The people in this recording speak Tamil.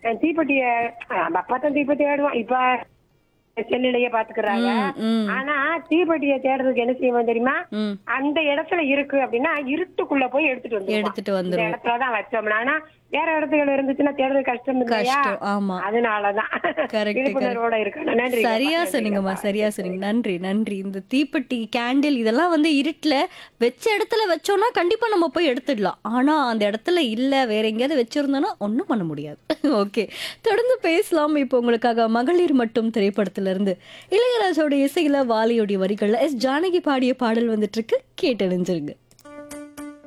தீப்பெட்டிய நம்ம அப்பா தான் தீப்பெட்டி ஆடுவான். இப்ப செல்லுலயே பாத்துக்கிறாங்க. ம், ம், ஆனா தீப்பெட்டிய தேடுறதுக்கு என்ன செய்வோம் தெரியுமா? ம். அந்த இடத்துல இருக்கு அப்படின்னா இருட்டுக்குள்ள போய் எடுத்துட்டு வந்துருவான். எடுத்துட்டு இந்த வந்துருவோம். இடத்துலதான் வச்சோம்னா, ஆனா வேற இடத்துல இருந்துச்சுன்னா தேடுறது கஷ்டம் இல்லையா? கஷ்டம். ஆமா. அதனாலதான் கரெக்ட், கரெக்ட். விழிப்புணர்வோட இருக்கணும். சரியா நன்றிங்கப்பா, சொன்னீங்கம்மா, நன்றிங்கப்பா. சரியா சரி, சரி. சொன்னீங்க. நன்றி, நன்றி. இந்த தீப்பெட்டி, கேண்டில் இதெல்லாம் வந்து இருட்டுல வச்ச இடத்துல வச்சோம்னா கண்டிப்பா நம்ம போய் எடுத்துடலாம். ஆனா அந்த இடத்துல இல்ல, வேற எங்கேயாவது வச்சிருந்தோம்னா ஒண்ணும் பண்ண முடியாது. ஓகே. தொடர்ந்து பேசலாம். இப்போ உங்களுக்காக மகளிர் மட்டும் திரைப்படத்துல இருந்து இளையராஜாவுடைய இசையில வாலியோடைய வரிகள்ல எஸ். ஜானகி பாடிய பாடல் வந்துட்டு இருக்கு. கேட்டறிஞ்சிருங்க.